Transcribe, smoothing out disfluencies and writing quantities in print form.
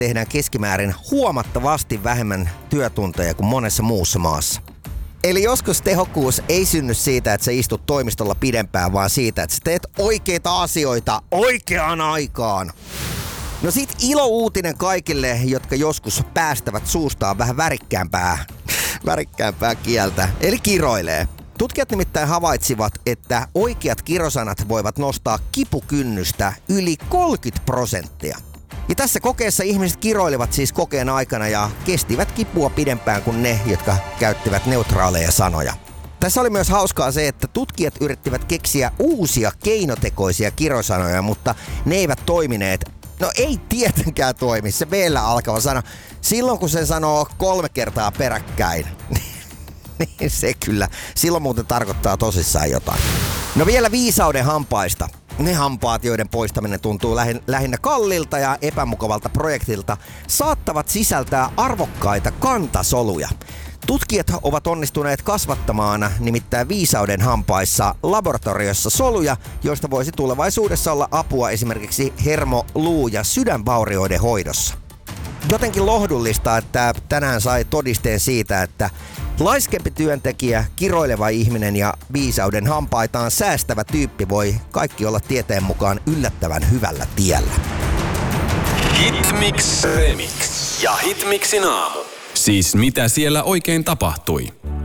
tehdään keskimäärin huomattavasti vähemmän työtunteja kuin monessa muussa maassa. Eli joskus tehokkuus ei synny siitä, että sä istut toimistolla pidempään, vaan siitä, että sä teet oikeita asioita oikeaan aikaan. No sit ilouutinen kaikille, jotka joskus päästävät suustaan vähän värikkäämpää kieltä, eli kiroilee. Tutkijat nimittäin havaitsivat, että oikeat kirosanat voivat nostaa kipukynnystä yli 30%. Ja tässä kokeessa ihmiset kiroilivat siis kokeen aikana ja kestivät kipua pidempään kuin ne, jotka käyttivät neutraaleja sanoja. Tässä oli myös hauskaa se, että tutkijat yrittivät keksiä uusia keinotekoisia kirosanoja, mutta ne eivät toimineet. No ei tietenkään toimi, se V-llä alkava sana. Silloin kun sen sanoo 3 kertaa peräkkäin, niin se kyllä, silloin muuten tarkoittaa tosissaan jotain. No vielä viisauden hampaista. Ne hampaat, joiden poistaminen tuntuu lähinnä kallilta ja epämukavalta projektilta, saattavat sisältää arvokkaita kantasoluja. Tutkijat ovat onnistuneet kasvattamaan nimittäin viisauden hampaissa laboratoriossa soluja, joista voisi tulevaisuudessa olla apua esimerkiksi hermo-, luu- ja sydänvaurioiden hoidossa. Jotenkin lohdullista, että tänään sai todisteen siitä, että laiskempi työntekijä, kiroileva ihminen ja viisauden hampaitaan säästävä tyyppi voi kaikki olla tieteen mukaan yllättävän hyvällä tiellä. Hitmix Remix ja Hitmixin aamu. Siis mitä siellä oikein tapahtui?